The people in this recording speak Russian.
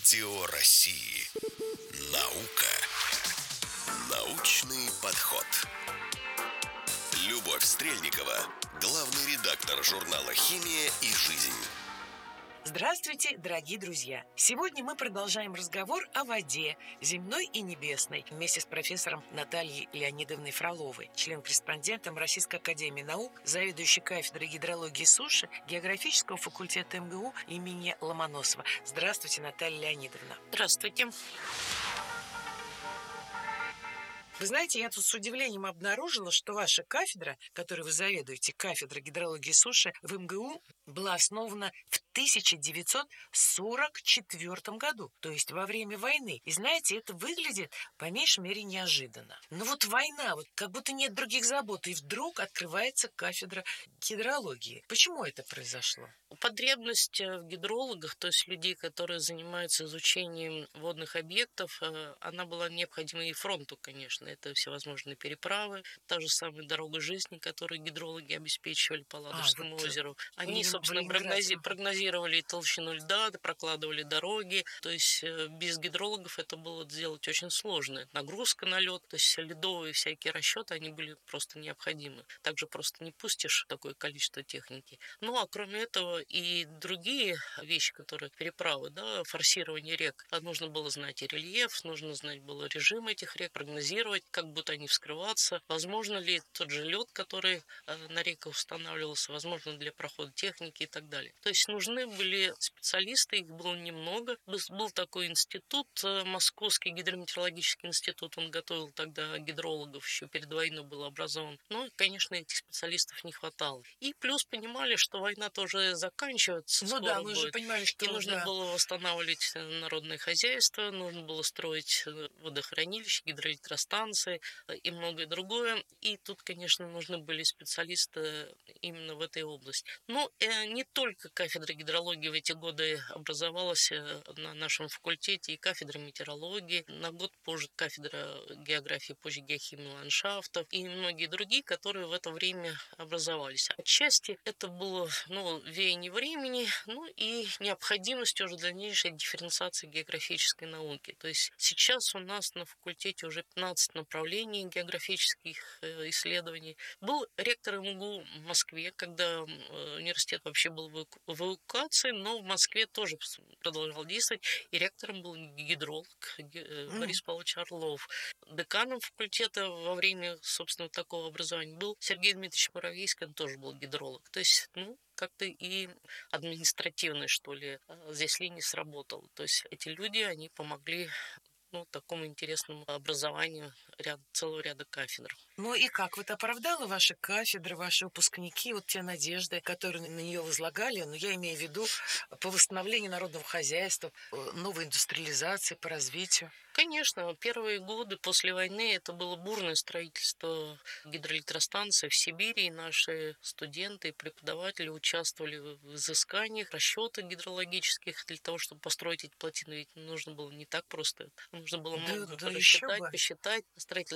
Радио России. Наука. Научный подход. Любовь Стрельникова, главный редактор журнала «Химия и жизнь». Здравствуйте, дорогие друзья! Сегодня мы продолжаем разговор о воде, земной и небесной, вместе с профессором Натальей Леонидовной Фроловой, член-корреспондентом Российской академии наук, заведующей кафедрой гидрологии суши географического факультета МГУ имени Ломоносова. Здравствуйте, Наталья Леонидовна. Здравствуйте. Вы знаете, я тут с удивлением обнаружила, что ваша кафедра, которой вы заведуете, кафедра гидрологии суши в МГУ, была основана в 1944 году, то есть во время войны. И знаете, это выглядит по меньшей мере неожиданно. Но вот война, вот как будто нет других забот, и вдруг открывается кафедра гидрологии. Почему это произошло? Потребность в гидрологах, то есть людей, которые занимаются изучением водных объектов, она была необходима и фронту, конечно. Это всевозможные переправы, та же самая дорога жизни, которую гидрологи обеспечивали по Ладожскому озеру. Они, собственно, прогнозировали толщину льда, прокладывали дороги. То есть без гидрологов это было сделать очень сложно. Нагрузка на лед, то есть ледовые всякие расчеты, они были просто необходимы. Также просто не пустишь такое количество техники. Ну, а кроме этого и другие вещи, которые переправы, форсирование рек. Нужно было знать и рельеф, нужно знать было режим этих рек, прогнозировать, как будут они вскрываться, возможно ли тот же лед, который на реках устанавливался, возможно для прохода техники и так далее. То есть нужны были специалисты, их было немного. Был такой институт, Московский гидрометеорологический институт, он готовил тогда гидрологов, еще перед войной был образован. Но, конечно, этих специалистов не хватало. И плюс понимали, что война тоже заканчивается. Ну да, мы же понимали, что... И нужно было восстанавливать народное хозяйство, нужно было строить водохранилища, гидроэлектростанции и многое другое. И тут, конечно, нужны были специалисты именно в этой области. Но не только кафедра гидрологии в эти годы образовалась на нашем факультете, и кафедра метеорологии, на год позже кафедра географии, позже геохимии ландшафтов и многие другие, которые в это время образовались. Отчасти это было, веяние времени, и необходимость уже дальнейшей дифференциации географической науки. То есть сейчас у нас на факультете уже 15 направлений географических исследований. Был ректор МГУ в Москве, когда университет вообще был в эвакуации, но в Москве тоже продолжал действовать, и ректором был гидролог Борис Павлович Орлов. Деканом факультета во время, собственно, такого образования был Сергей Дмитриевич Муравейский, он тоже был гидролог. То есть, как-то и административной, что ли, здесь линия сработала. То есть эти люди, они помогли такому интересному образованию целого ряда кафедр. Ну и как? Вот оправдала ваша кафедра, ваши выпускники, вот те надежды, которые на нее возлагали, я имею в виду по восстановлению народного хозяйства, новой индустриализации, по развитию? Конечно, первые годы после войны это было бурное строительство гидроэлектростанций в Сибири, и наши студенты и преподаватели участвовали в изысканиях, расчетах гидрологических для того, чтобы построить эти плотины. Ведь нужно было не так просто, нужно было много рассчитать, посчитать. Строительство